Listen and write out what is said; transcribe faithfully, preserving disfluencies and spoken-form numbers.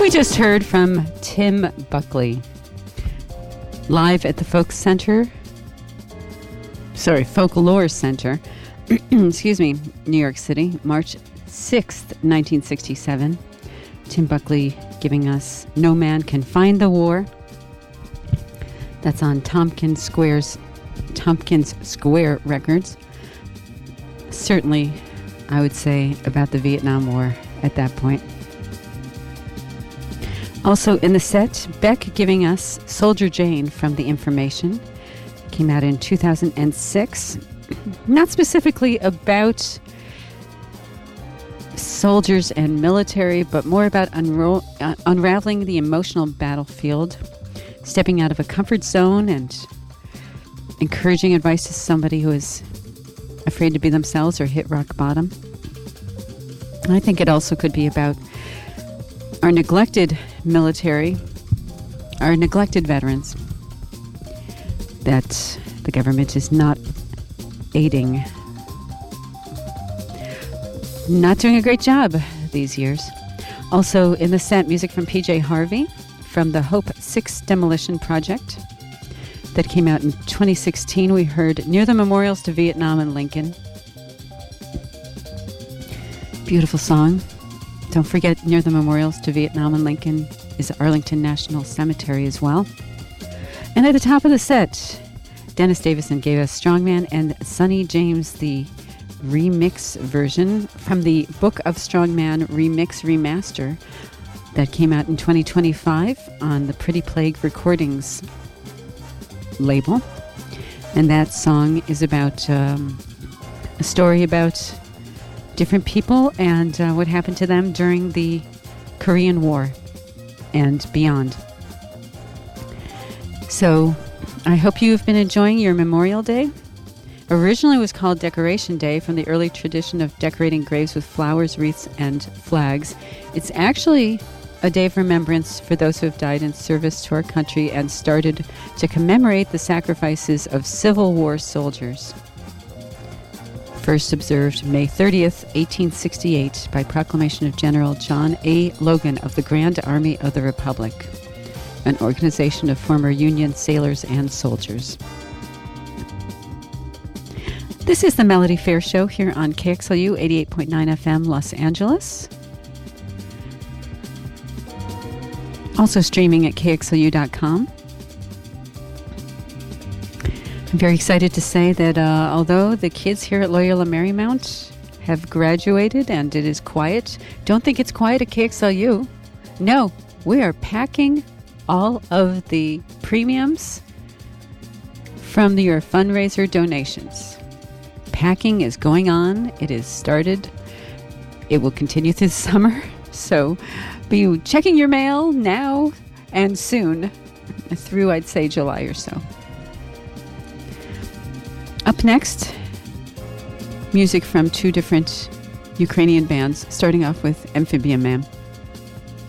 We just heard from Tim Buckley, live at the Folk Center, sorry, Folklore Center, excuse me, New York City, March sixth, nineteen sixty-seven. Tim Buckley giving us No Man Can Find the War. That's on Tompkins Square's, Tompkins Square Records. Certainly, I would say, about the Vietnam War at that point. Also in the set, Beck giving us Soldier Jane from The Information. Came out in two thousand six. Not specifically about soldiers and military, but more about unro- uh, unraveling the emotional battlefield, stepping out of a comfort zone and encouraging advice to somebody who is afraid to be themselves or hit rock bottom. I think it also could be about our neglected military, our neglected veterans, that the government is not aiding, not doing a great job these years. Also in the set, music from P J Harvey from the Hope six Demolition Project that came out in twenty sixteen. We heard Near the Memorials to Vietnam and Lincoln. Beautiful song. Don't forget, near the memorials to Vietnam and Lincoln is Arlington National Cemetery as well. And at the top of the set, Dennis Davison gave us Strongman and Sonny James, the remix version from the Book of Strongman Remix Remaster that came out in twenty twenty-five on the Pretty Plague Recordings label. And that song is about um, a story about different people and uh, what happened to them during the Korean War and beyond. So I hope you've been enjoying your Memorial Day. Originally it was called Decoration Day from the early tradition of decorating graves with flowers, wreaths, and flags. It's actually a day of remembrance for those who have died in service to our country and started to commemorate the sacrifices of Civil War soldiers. First observed May thirtieth, eighteen sixty-eight, by proclamation of General John A. Logan of the Grand Army of the Republic, an organization of former Union sailors and soldiers. This is the Melody Fair Show here on K X L U eighty-eight point nine F M Los Angeles. Also streaming at K X L U dot com. I'm very excited to say that uh, although the kids here at Loyola Marymount have graduated and it is quiet, don't think it's quiet at K X L U. No, we are packing all of the premiums from your fundraiser donations. Packing is going on. It is started. It will continue through the summer. So be checking your mail now and soon through, I'd say, July or so. Up next, music from two different Ukrainian bands, starting off with Amphibian Man.